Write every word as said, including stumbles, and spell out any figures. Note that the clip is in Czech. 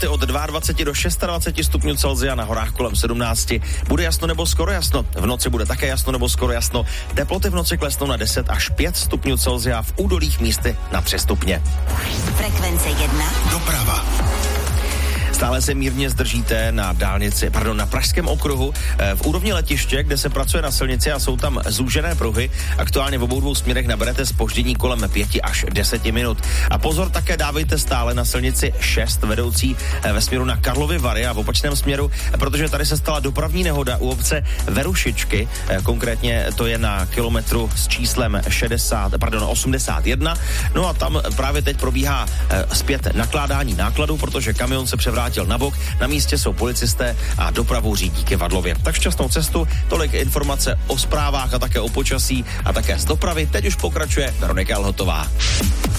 od dvacet dva do dvacet šest stupňů Celsia, na horách kolem sedmnáct. Bude jasno nebo skoro jasno. V noci bude také jasno nebo skoro jasno. Teploty v noci klesnou na deset až pět stupňů Celsia, v údolích místy na tři stupně. Frekvence jedna. Doprava. Stále se mírně zdržíte na dálnici, pardon, na Pražském okruhu v úrovni letiště, kde se pracuje na silnici a jsou tam zúžené pruhy. Aktuálně v obou dvou směrech naberete zpoždění kolem pěti až deseti minut. A pozor, také dávejte stále na silnici šest vedoucí ve směru na Karlovy Vary a v opačném směru, protože tady se stala dopravní nehoda u obce Verušičky, konkrétně to je na kilometru s číslem šedesát, pardon, osmdesát jedna. No a tam právě teď probíhá zpět nakládání nákladů, protože kamion se převrátil na bok, na místě jsou policisté a dopravu řídí Kyvadlově. Tak šťastnou cestu, tolik informace o zprávách a také o počasí a také z dopravy. Teď už pokračuje Veronika Lhotová.